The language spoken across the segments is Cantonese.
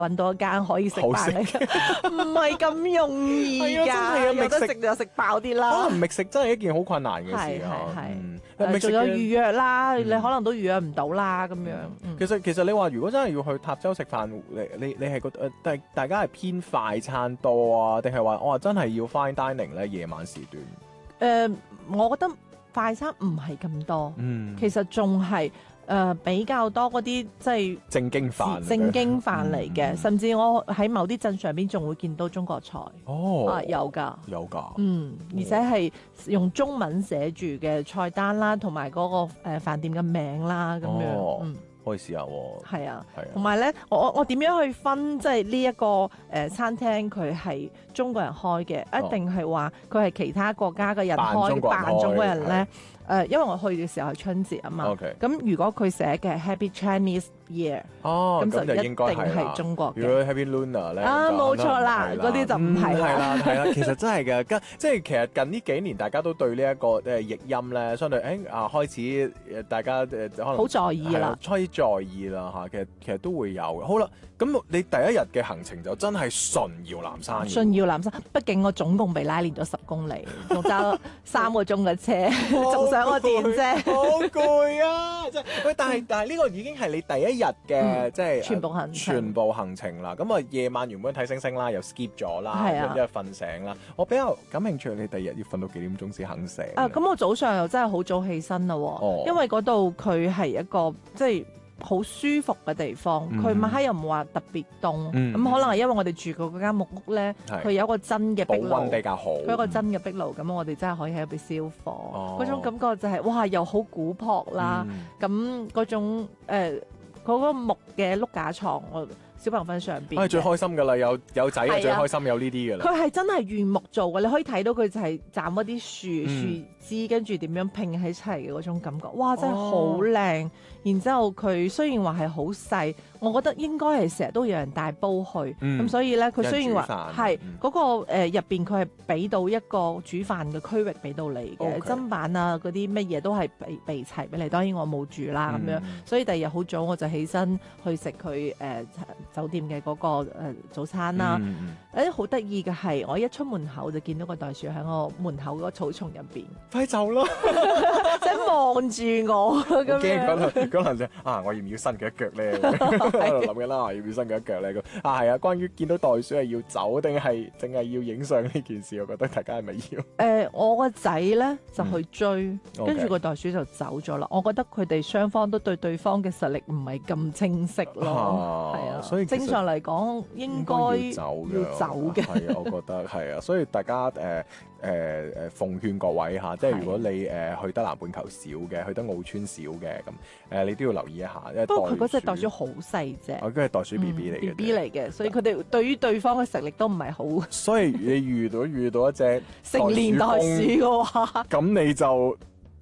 揾到一間可以食飯嘅，唔係咁容易㗎。 係啊，真係啊， 有得食就食飽啲啦。 可能覓食真係一件好困難嘅事啊。 仲有預約啦，你可能都預約唔到啦咁樣。 其實你話如果真係要去塔州食飯，你係覺得大家係偏快餐多啊，定係話我話真係要 fine dining 咧夜晚時段？ 我覺得快餐唔係咁多，其實仲係比較多嗰啲即係正經飯嚟嘅，甚至我喺某啲鎮上邊仲會見到中國菜。有㗎，而且係用中文寫住嘅菜單啦，同埋嗰個飯店嘅名啦咁樣。 可以試下喎。 係啊，同埋咧，我點樣去分即係呢一個餐廳佢係中國人開嘅，一定係話佢係其他國家嘅人開扮中國人咧？因為我去嘅時候係春節啊嘛。咁如果佢寫嘅 Happy Chinese Year，咁就一定係中國嘅。 如果 Happy Lunar 咧， 冇錯啦，嗰啲就唔係啦。 係啦，其實真係嘅，即係其實近呢幾年大家都對呢一個譯音咧，相對開始大家可能好在意啦， 開始在意啦嚇。其實都會有嘅。好啦，咁你第一日嘅行程就真係純搖南山。 純搖南山，畢竟我總共被拉練咗10公里，仲揸3個鐘嘅車，仲上個電啫， 好攰啊！真係喂，但係呢個已經係你第一日嘅即係全部行程啦。咁啊夜晚原本睇星星啦，又 skip 咗啦，咁之後瞓醒啦。我比較感興趣，你第二日要瞓到幾點鐘先肯醒？ 咁我早上又真係好早起身啦，因為嗰度佢係一個即係好舒服嘅地方，佢晚黑又唔話特別凍，咁可能係因為我哋住過嗰間木屋咧，佢有一個真嘅壁爐， 保溫比較好， 佢有一個真嘅壁爐，咁我哋真係可以喺入邊燒火，嗰種感覺就係哇，又好古樸啦，咁嗰種嗰個木嘅碌架床，我小朋友瞓上邊， 最開心㗎啦，有仔最開心有呢啲㗎啦。 佢係真係原木做嘅，你可以睇到佢就係斬嗰啲樹枝，跟住點樣拼喺一齊嘅嗰種感覺，哇！真係好靚。然之後佢雖然話係好細，我覺得應該係成日都有人帶煲去，咁所以咧佢雖然話係嗰個入邊佢係俾到一個煮飯嘅區域俾到你嘅，砧板啊嗰啲乜嘢都係備齊俾你。當然我冇住啦咁樣，所以第二日好早我就起身去食佢酒店嘅嗰個早餐啦。好得意嘅係，我一出門口就見到個袋鼠喺我門口嗰個草叢入邊， 快走咯！ 即係望住我咁樣。 嗰陣時我要唔要伸佢一腳咧？喺度諗緊啦，要唔要伸佢一腳咧？咁係啊，關於見到袋鼠係要走定係淨係要影相呢件事，我覺得大家係咪要？ 我個仔咧就去追，跟住個袋鼠就走咗啦。我覺得佢哋雙方都對對方嘅實力唔係咁清晰咯。係啊，所以正常嚟講應該要走嘅。 係啊，我覺得係啊，所以大家奉勸各位嚇，即係如果你去得南半球少嘅，去得澳村少嘅咁你都要留意一下。 不過佢嗰隻袋鼠好細隻， 佢係袋鼠 B B 嚟嘅 ，BB 嚟嘅，所以佢哋對於對方嘅實力都唔係好。 所以你遇到一隻成年袋鼠嘅話， 咁你就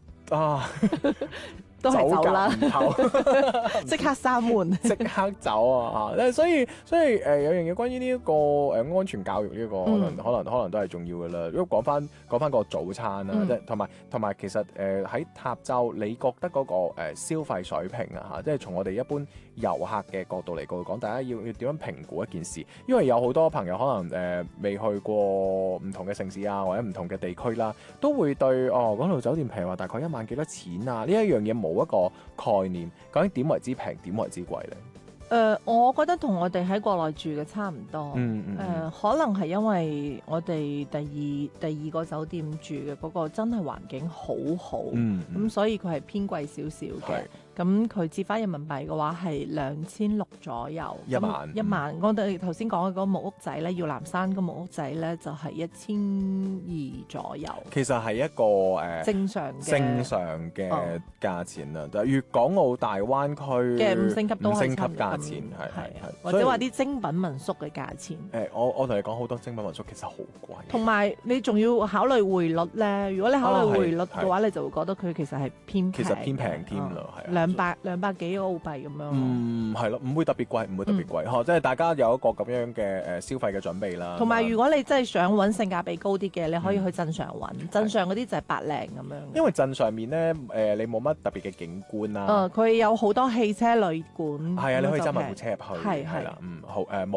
都係走啦，即刻閂門， 即刻走啊！所以有樣嘢關於呢一個安全教育呢個可能都係重要嘅啦。如果講翻個早餐啦，即係同埋其實喺塔州，你覺得嗰個消費水平啊嚇，即係從我哋一般遊客嘅角度嚟講，大家要點樣評估一件事？因為有好多朋友可能未去過唔同嘅城市啊，或者唔同嘅地區啦，都會對嗰度酒店譬如話大概1萬幾多錢啊？呢一樣嘢冇一個概念，究竟點為之平，點為之貴咧？ 我覺得同我哋喺國內住嘅差唔多。可能係因為我哋第二個酒店住嘅嗰個真係環境好好，咁所以佢係偏貴少少嘅。咁佢折翻人民幣嘅話係2600左右，一萬。我哋頭先講嘅嗰個木屋仔咧，耀南山個木屋仔咧就係1200左右。其實係一個正常嘅價錢啦。但係粵港澳大灣區嘅5星級都係價錢，係或者話啲精品民宿嘅價錢。我同你講好多精品民宿其實好貴，同埋你仲要考慮匯率咧。如果你考慮匯率嘅話，你就會覺得佢其實係偏平添啦，係 200幾澳幣咁樣。 係咯，唔會特別貴，唔會特別貴，即係大家有一個咁樣嘅消費嘅準備啦。 同埋如果你真係想揾性價比高啲嘅，你可以去鎮上揾，鎮上嗰啲就係百零咁樣。 因為鎮上面咧你冇乜特別嘅景觀啦。 佢有好多汽車旅館。 係啊，你可以揸埋部車入去。 係啦，好冇